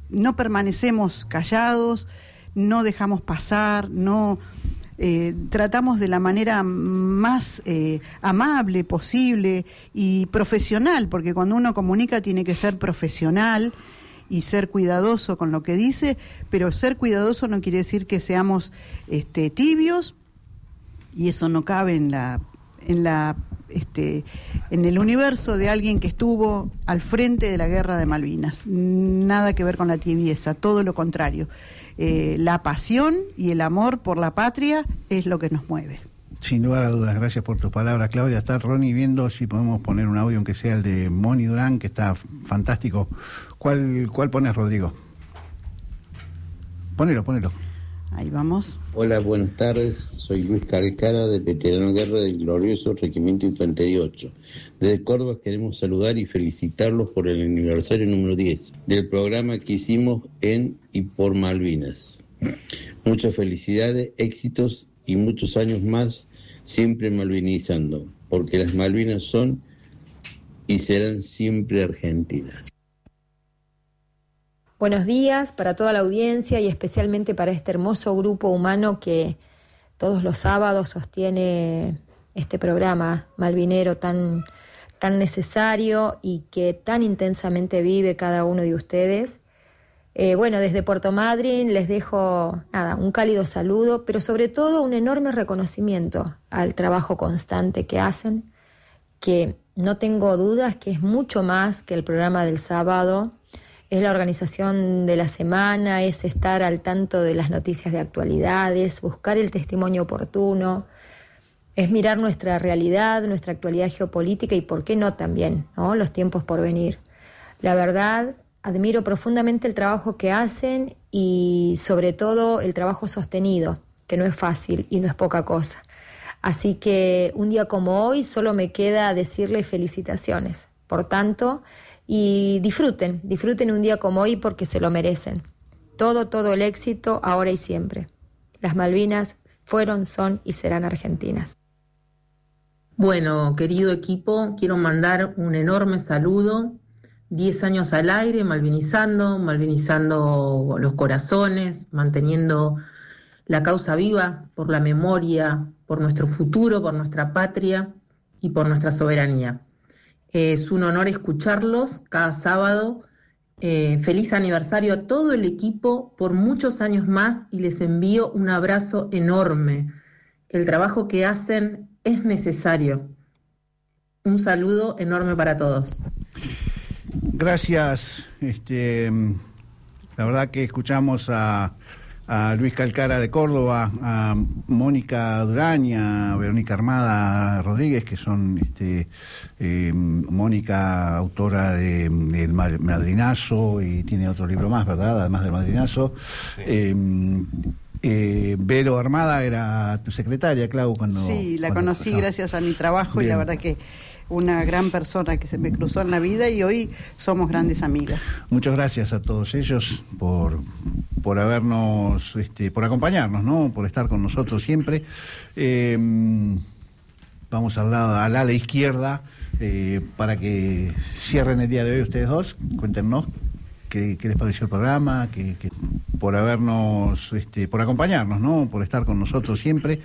no permanecemos callados, no dejamos pasar, no tratamos de la manera más amable posible y profesional, porque cuando uno comunica tiene que ser profesional y ser cuidadoso con lo que dice, pero ser cuidadoso no quiere decir que seamos tibios, y eso no cabe en el universo de alguien que estuvo al frente de la guerra de Malvinas. Nada que ver con la tibieza, todo lo contrario. La pasión y el amor por la patria es lo que nos mueve. Sin lugar a dudas, gracias por tus palabras, Claudia. Está Ronnie viendo si podemos poner un audio, aunque sea el de Moni Durán, que está fantástico. ¿Cuál pones, Rodrigo? Ponelo. Ahí vamos. Hola, buenas tardes. Soy Luis Calcara, de Veterano Guerra del glorioso Regimiento Infantería 8. Desde Córdoba queremos saludar y felicitarlos por el aniversario número 10 del programa que hicimos en y por Malvinas. Muchas felicidades, éxitos y muchos años más, siempre malvinizando, porque las Malvinas son y serán siempre argentinas. Buenos días para toda la audiencia y especialmente para este hermoso grupo humano que todos los sábados sostiene este programa malvinero tan necesario y que tan intensamente vive cada uno de ustedes. Desde Puerto Madryn les dejo un cálido saludo, pero sobre todo un enorme reconocimiento al trabajo constante que hacen, que no tengo dudas que es mucho más que el programa del sábado. Es la organización de la semana, es estar al tanto de las noticias de actualidades, buscar el testimonio oportuno, es mirar nuestra realidad, nuestra actualidad geopolítica y, por qué no también, ¿no?, los tiempos por venir. La verdad, admiro profundamente el trabajo que hacen y sobre todo el trabajo sostenido, que no es fácil y no es poca cosa. Así que un día como hoy solo me queda decirles felicitaciones. Por tanto, y disfruten un día como hoy porque se lo merecen. Todo el éxito ahora y siempre. Las Malvinas fueron, son y serán argentinas. Bueno, querido equipo, quiero mandar un enorme saludo. 10 años al aire, malvinizando los corazones, manteniendo la causa viva por la memoria, por nuestro futuro, por nuestra patria y por nuestra soberanía. Es un honor escucharlos cada sábado. Feliz aniversario a todo el equipo por muchos años más y les envío un abrazo enorme. El trabajo que hacen es necesario. Un saludo enorme para todos. Gracias. La verdad que escuchamos a Luis Calcara de Córdoba, a Mónica Durán y a Verónica Armada Rodríguez, que son Mónica, autora de El Madrinazo, y tiene otro libro más, ¿verdad?, además del Madrinazo. Sí. Vero Armada era tu secretaria, Clau, cuando... Sí, la conocí gracias a mi trabajo. Bien. Y la verdad que una gran persona que se me cruzó en la vida y hoy somos grandes amigas. Muchas gracias a todos ellos por habernos, por acompañarnos, ¿no?, por estar con nosotros siempre. Vamos al ala izquierda para que cierren el día de hoy ustedes dos. Cuéntenos qué les pareció el programa, por habernos, por acompañarnos, ¿no?, por estar con nosotros siempre.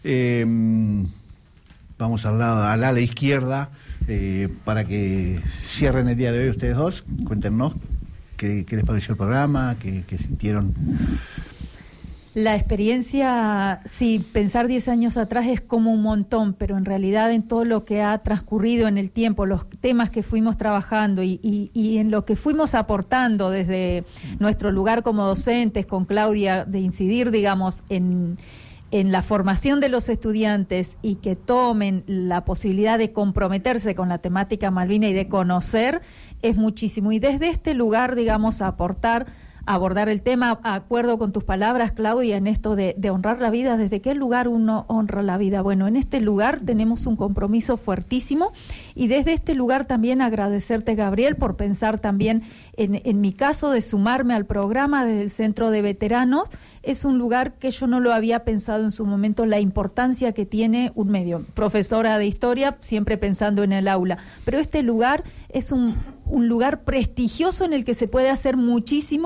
Vamos al ala izquierda para que cierren el día de hoy ustedes dos. Cuéntenos qué les pareció el programa, qué sintieron. La experiencia, sí, pensar 10 años atrás es como un montón, pero en realidad en todo lo que ha transcurrido en el tiempo, los temas que fuimos trabajando y en lo que fuimos aportando desde nuestro lugar como docentes, con Claudia, de incidir, digamos, en la formación de los estudiantes y que tomen la posibilidad de comprometerse con la temática Malvina y de conocer, es muchísimo. Y desde este lugar, digamos, abordar el tema, acuerdo con tus palabras, Claudia, en esto de honrar la vida. ¿Desde qué lugar uno honra la vida? Bueno, en este lugar tenemos un compromiso fuertísimo y desde este lugar también agradecerte, Gabriel, por pensar también en mi caso de sumarme al programa desde el Centro de Veteranos. Es un lugar que yo no lo había pensado en su momento, la importancia que tiene un medio. Profesora de historia, siempre pensando en el aula, pero este lugar es un lugar prestigioso en el que se puede hacer muchísimo